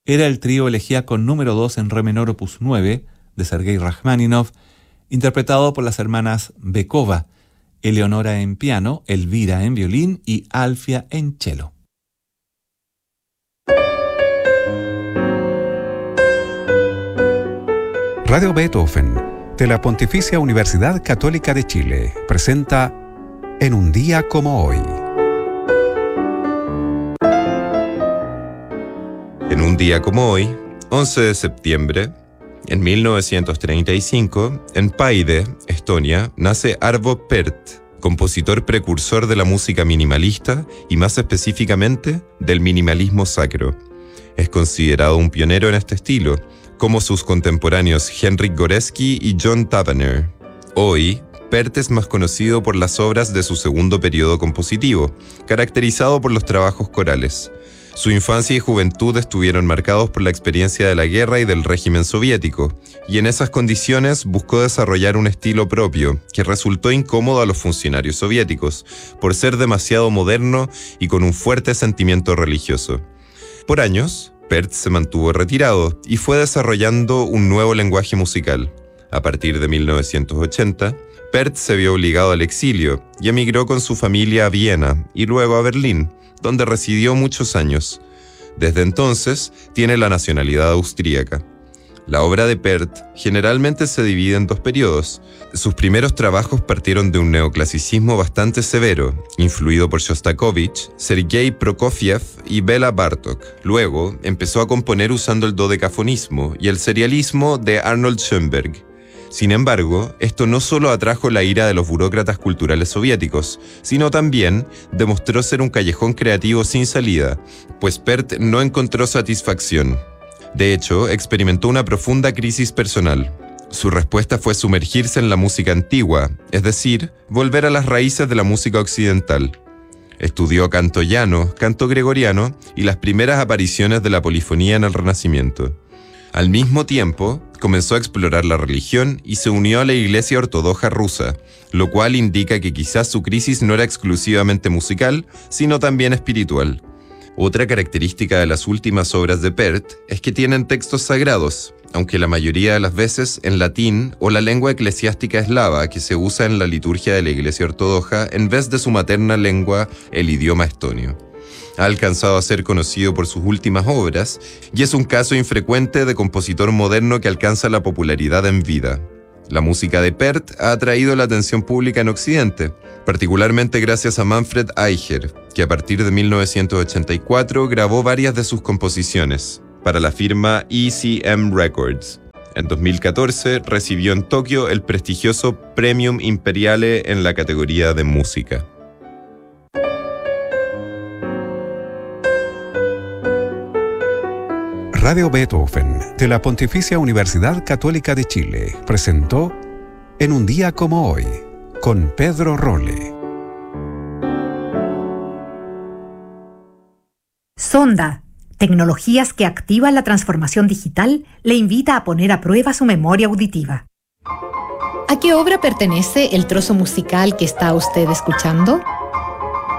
era el trío elegíaco número 2 en re menor opus 9 de Sergei Rachmaninoff, interpretado por las hermanas Bekova, Eleonora en piano, Elvira en violín y Alfia en cello. Radio Beethoven, de la Pontificia Universidad Católica de Chile, presenta En un día como hoy. En un día como hoy, 11 de septiembre, en 1935, en Paide, Estonia, nace Arvo Pärt, compositor precursor de la música minimalista y más específicamente del minimalismo sacro. Es considerado un pionero en este estilo, como sus contemporáneos Henryk Górecki y John Tavener. Hoy, Pärt es más conocido por las obras de su segundo periodo compositivo, caracterizado por los trabajos corales. Su infancia y juventud estuvieron marcados por la experiencia de la guerra y del régimen soviético, y en esas condiciones buscó desarrollar un estilo propio, que resultó incómodo a los funcionarios soviéticos, por ser demasiado moderno y con un fuerte sentimiento religioso. Por años, Pärt se mantuvo retirado y fue desarrollando un nuevo lenguaje musical. A partir de 1980, Pärt se vio obligado al exilio y emigró con su familia a Viena y luego a Berlín, donde residió muchos años. Desde entonces, tiene la nacionalidad austríaca. La obra de Pärt generalmente se divide en dos periodos. Sus primeros trabajos partieron de un neoclasicismo bastante severo, influido por Shostakovich, Sergei Prokofiev y Béla Bartók. Luego, empezó a componer usando el dodecafonismo y el serialismo de Arnold Schoenberg. Sin embargo, esto no solo atrajo la ira de los burócratas culturales soviéticos, sino también demostró ser un callejón creativo sin salida, pues Pärt no encontró satisfacción. De hecho, experimentó una profunda crisis personal. Su respuesta fue sumergirse en la música antigua, es decir, volver a las raíces de la música occidental. Estudió canto llano, canto gregoriano y las primeras apariciones de la polifonía en el Renacimiento. Al mismo tiempo, comenzó a explorar la religión y se unió a la Iglesia Ortodoxa rusa, lo cual indica que quizás su crisis no era exclusivamente musical, sino también espiritual. Otra característica de las últimas obras de Pärt es que tienen textos sagrados, aunque la mayoría de las veces en latín o la lengua eclesiástica eslava que se usa en la liturgia de la Iglesia Ortodoxa en vez de su materna lengua, el idioma estonio. Ha alcanzado a ser conocido por sus últimas obras y es un caso infrecuente de compositor moderno que alcanza la popularidad en vida. La música de Pärt ha atraído la atención pública en Occidente, particularmente gracias a Manfred Eicher, que a partir de 1984 grabó varias de sus composiciones para la firma ECM Records. En 2014 recibió en Tokio el prestigioso Premium Imperiale en la categoría de música. Radio Beethoven, de la Pontificia Universidad Católica de Chile, presentó En un día como hoy, con Pedro Rolle. Sonda, tecnologías que activan la transformación digital, le invita a poner a prueba su memoria auditiva. ¿A qué obra pertenece el trozo musical que está usted escuchando?